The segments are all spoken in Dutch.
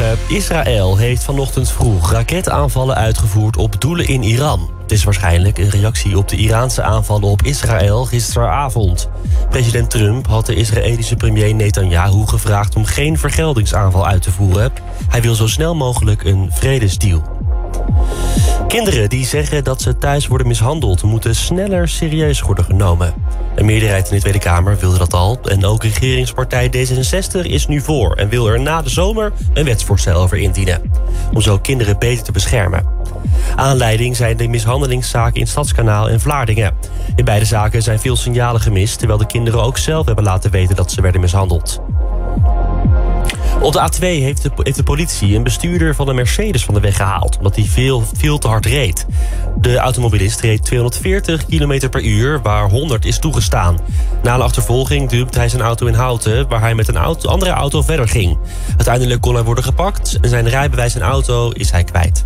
Goedemorgen. Israël heeft vanochtend vroeg raketaanvallen uitgevoerd op doelen in Iran. Het is waarschijnlijk een reactie op de Iraanse aanvallen op Israël gisteravond. President Trump had de Israëlische premier Netanyahu gevraagd om geen vergeldingsaanval uit te voeren. Hij wil zo snel mogelijk een vredesdeal. Kinderen die zeggen dat ze thuis worden mishandeld moeten sneller serieus worden genomen. Een meerderheid in de Tweede Kamer wilde dat al. En ook regeringspartij D66 is nu voor en wil er na de zomer een wetsvoorstel over indienen. Om zo kinderen beter te beschermen. Aanleiding zijn de mishandelingszaken in Stadskanaal en Vlaardingen. In beide zaken zijn veel signalen gemist, terwijl de kinderen ook zelf hebben laten weten dat ze werden mishandeld. Op de A2 heeft de politie een bestuurder van een Mercedes van de weg gehaald, omdat hij veel te hard reed. De automobilist reed 240 km per uur, waar 100 is toegestaan. Na een achtervolging duwde hij zijn auto in Houten, waar hij met een andere auto verder ging. Uiteindelijk kon hij worden gepakt en zijn rijbewijs en auto is hij kwijt.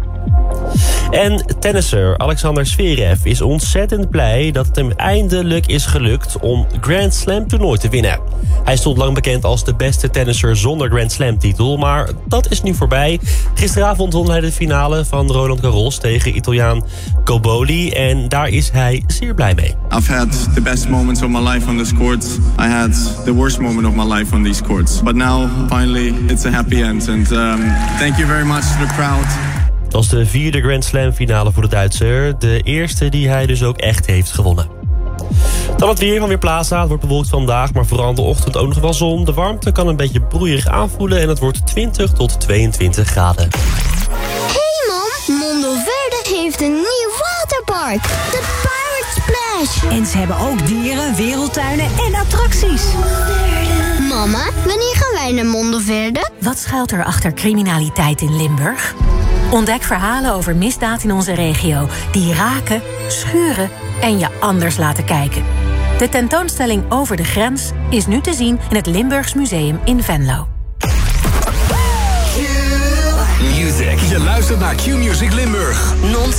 En tennisser Alexander Zverev is ontzettend blij dat het hem eindelijk is gelukt om Grand Slam toernooi te winnen. Hij stond lang bekend als de beste tennisser zonder Grand Slam titel, maar dat is nu voorbij. Gisteravond won hij de finale van Roland Garros tegen Italiaan Cobolli en daar is hij zeer blij mee. I've had the best moments of my life on this court. I had the worst moment of my life on these courts. But now, finally, it's a happy end. And thank you very much to the crowd. Dat was de 4e Grand Slam finale voor de Duitser. De eerste die hij dus ook echt heeft gewonnen. Dan het weer van Weerplaza. Het wordt bewolkt vandaag, maar vooral in de ochtend ook nog wel zon. De warmte kan een beetje broeierig aanvoelen en het wordt 20 tot 22 graden. Hey mam, Mondoverde heeft een nieuw waterpark. De Pirate Splash. En ze hebben ook dieren, wereldtuinen en attracties. Mama, wanneer gaan wij naar Mondoverde? Wat schuilt er achter criminaliteit in Limburg? Ontdek verhalen over misdaad in onze regio die raken, schuren en je anders laten kijken. De tentoonstelling Over de Grens is nu te zien in het Limburgs Museum in Venlo. Music. Je luistert naar Q-Music Limburg. Non